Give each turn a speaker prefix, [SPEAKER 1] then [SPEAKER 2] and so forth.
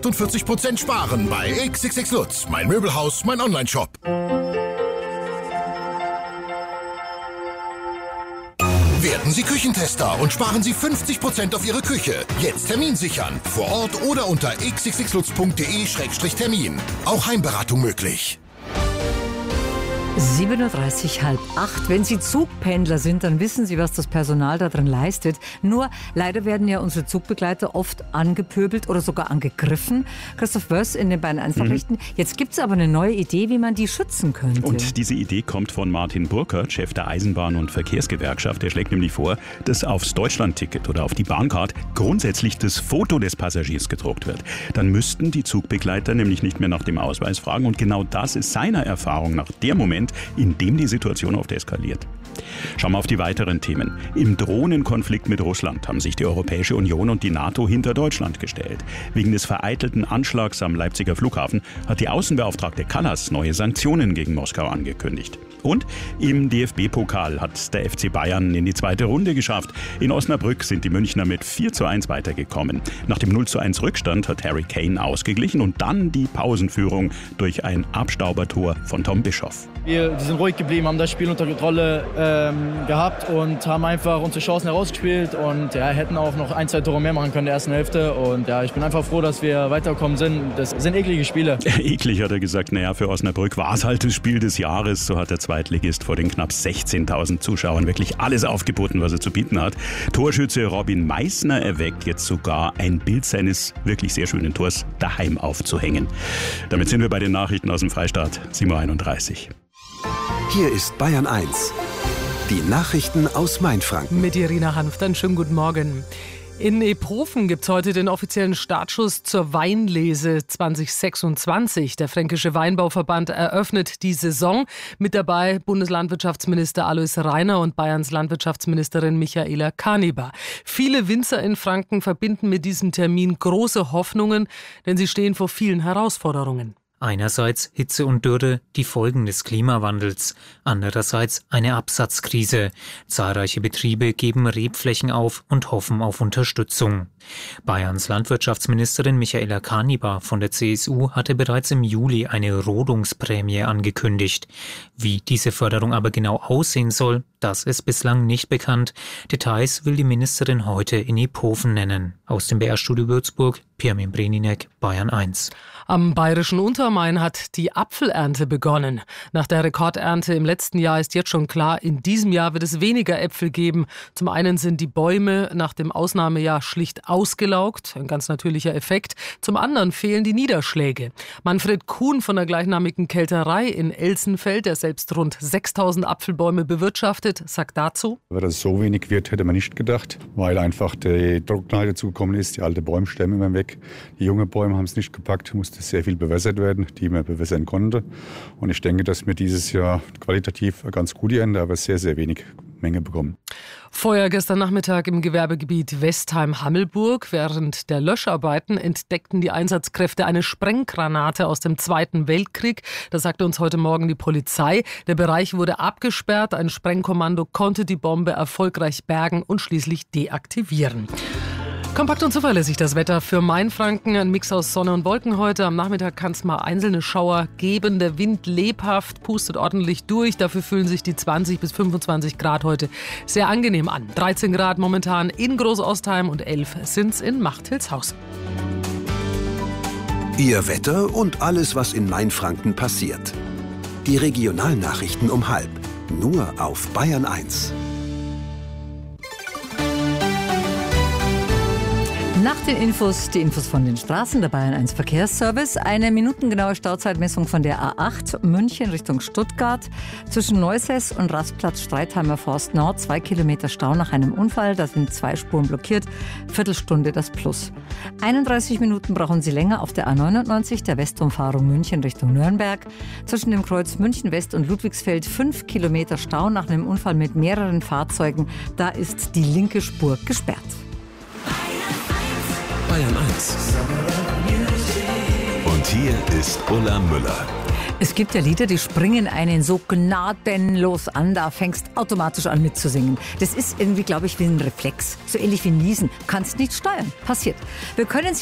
[SPEAKER 1] 48% sparen bei XXX Lutz, mein Möbelhaus, mein Onlineshop. Werden Sie Küchentester und sparen Sie 50% auf Ihre Küche. Jetzt Termin sichern. Vor Ort oder unter xxxlutz.de/termin. Auch Heimberatung möglich.
[SPEAKER 2] 7:30 Uhr, 7:30. Wenn Sie Zugpendler sind, dann wissen Sie, was das Personal da drin leistet. Nur leider werden ja unsere Zugbegleiter oft angepöbelt oder sogar angegriffen. Christoph Wöss in den Bayern 1 Nachrichten. Jetzt gibt es aber eine neue Idee, wie man die schützen könnte.
[SPEAKER 3] Und diese Idee kommt von Martin Burkert, Chef der Eisenbahn- und Verkehrsgewerkschaft. Der schlägt nämlich vor, dass aufs Deutschlandticket oder auf die Bahncard grundsätzlich das Foto des Passagiers gedruckt wird. Dann müssten die Zugbegleiter nämlich nicht mehr nach dem Ausweis fragen. Und genau das ist seiner Erfahrung nach der Moment, in dem die Situation oft eskaliert. Schauen wir auf die weiteren Themen. Im Drohnenkonflikt mit Russland haben sich die Europäische Union und die NATO hinter Deutschland gestellt. Wegen des vereitelten Anschlags am Leipziger Flughafen hat die Außenbeauftragte Kallas neue Sanktionen gegen Moskau angekündigt. Und im DFB-Pokal hat der FC Bayern in die zweite Runde geschafft. In Osnabrück sind die Münchner mit 4:1 weitergekommen. Nach dem 0:1 Rückstand hat Harry Kane ausgeglichen und dann die Pausenführung durch ein Abstaubertor von Tom Bischoff.
[SPEAKER 4] Wir sind ruhig geblieben, haben das Spiel unter Kontrolle gehabt und haben einfach unsere Chancen herausgespielt und hätten auch noch 1, 2 Tore mehr machen können in der ersten Hälfte. Und ich bin einfach froh, dass wir weitergekommen sind. Das sind eklige Spiele.
[SPEAKER 3] Eklig, hat er gesagt. Naja, für Osnabrück war es halt das Spiel des Jahres. So hat der Zweitligist vor den knapp 16.000 Zuschauern wirklich alles aufgeboten, was er zu bieten hat. Torschütze Robin Meissner erweckt jetzt sogar ein Bild seines wirklich sehr schönen Tors daheim aufzuhängen. Damit sind wir bei den Nachrichten aus dem Freistaat. 7:31 Uhr.
[SPEAKER 5] Hier ist Bayern 1. Die Nachrichten aus Mainfranken.
[SPEAKER 6] Mit Irina Hanft, einen schönen guten Morgen. In Ephofen gibt es heute den offiziellen Startschuss zur Weinlese 2026. Der Fränkische Weinbauverband eröffnet die Saison. Mit dabei Bundeslandwirtschaftsminister Alois Rainer und Bayerns Landwirtschaftsministerin Michaela Kaniber. Viele Winzer in Franken verbinden mit diesem Termin große Hoffnungen, denn sie stehen vor vielen Herausforderungen.
[SPEAKER 7] Einerseits Hitze und Dürre, die Folgen des Klimawandels. Andererseits eine Absatzkrise. Zahlreiche Betriebe geben Rebflächen auf und hoffen auf Unterstützung. Bayerns Landwirtschaftsministerin Michaela Kaniber von der CSU hatte bereits im Juli eine Rodungsprämie angekündigt. Wie diese Förderung aber genau aussehen soll, das ist bislang nicht bekannt. Details will die Ministerin heute in Ephofen nennen. Aus dem BR-Studio Würzburg, Pirmin Breninek, Bayern 1.
[SPEAKER 6] Am bayerischen Untermain hat die Apfelernte begonnen. Nach der Rekordernte im letzten Jahr ist jetzt schon klar, in diesem Jahr wird es weniger Äpfel geben. Zum einen sind die Bäume nach dem Ausnahmejahr schlicht ausgelaugt, ein ganz natürlicher Effekt. Zum anderen fehlen die Niederschläge. Manfred Kuhn von der gleichnamigen Kälterei in Elsenfeld, der selbst rund 6.000 Apfelbäume bewirtschaftet, sagt dazu:
[SPEAKER 8] Aber dass es so wenig wird, hätte man nicht gedacht, weil einfach die Trockenheit dazugekommen ist. Die alten Bäumstämme waren weg. Die jungen Bäume haben es nicht gepackt, musste sehr viel bewässert werden, die man bewässern konnte. Und ich denke, dass wir dieses Jahr qualitativ eine ganz gute Ernte, aber sehr, sehr wenig Menge bekommen.
[SPEAKER 6] Feuer gestern Nachmittag im Gewerbegebiet Westheim-Hammelburg. Während der Löscharbeiten entdeckten die Einsatzkräfte eine Sprenggranate aus dem Zweiten Weltkrieg. Das sagte uns heute Morgen die Polizei. Der Bereich wurde abgesperrt. Ein Sprengkommando konnte die Bombe erfolgreich bergen und schließlich deaktivieren. Kompakt und zuverlässig das Wetter für Mainfranken. Ein Mix aus Sonne und Wolken heute. Am Nachmittag kann es mal einzelne Schauer geben. Der Wind lebhaft, pustet ordentlich durch. Dafür fühlen sich die 20 bis 25 Grad heute sehr angenehm an. 13 Grad momentan in Großostheim und 11 sind es in Machthilshausen.
[SPEAKER 5] Ihr Wetter und alles, was in Mainfranken passiert. Die Regionalnachrichten um 12:30. Nur auf Bayern 1.
[SPEAKER 2] Nach den Infos, die Infos von den Straßen, der Bayern 1 Verkehrsservice. Eine minutengenaue Stauzeitmessung von der A8 München Richtung Stuttgart. Zwischen Neusäß und Rastplatz Streitheimer Forst Nord 2 Kilometer Stau nach einem Unfall. Da sind 2 Spuren blockiert. Viertelstunde das Plus. 31 Minuten brauchen Sie länger auf der A99, der Westumfahrung München Richtung Nürnberg. Zwischen dem Kreuz München West und Ludwigsfeld 5 Kilometer Stau nach einem Unfall mit mehreren Fahrzeugen. Da ist die linke Spur gesperrt.
[SPEAKER 9] Bayern 1. Und hier ist Ulla Müller.
[SPEAKER 2] Es gibt ja Lieder, die springen einen so gnadenlos an, da fängst automatisch an mitzusingen. Das ist irgendwie, glaube ich, wie ein Reflex. So ähnlich wie Niesen. Kannst nicht steuern. Passiert. Wir können es